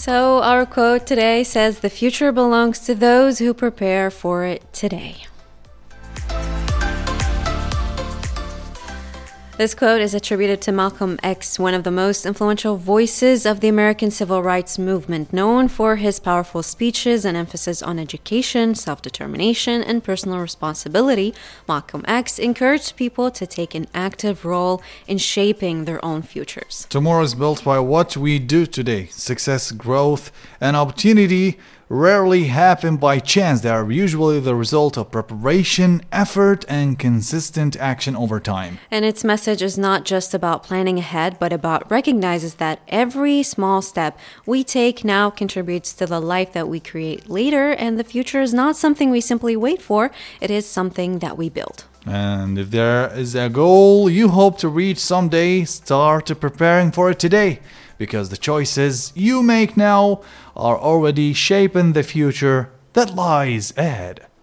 So our quote today says, "The future belongs to those who prepare for it today." This quote is attributed to Malcolm X, one of the most influential voices of the American civil rights movement, known for his powerful speeches and emphasis on education, self-determination, and personal responsibility. Malcolm X encouraged people to take an active role in shaping their own futures. Tomorrow is built by what we do today. Success, growth, and opportunity rarely happen by chance. They are usually the result of preparation, effort, and consistent action over time. And its message is not just about planning ahead, but about recognizes that every small step we take now contributes to the life that we create later, and the future is not something we simply wait for, it is something that we build. And if there is a goal you hope to reach someday, start preparing for it today, because the choices you make now are already shaping the future that lies ahead.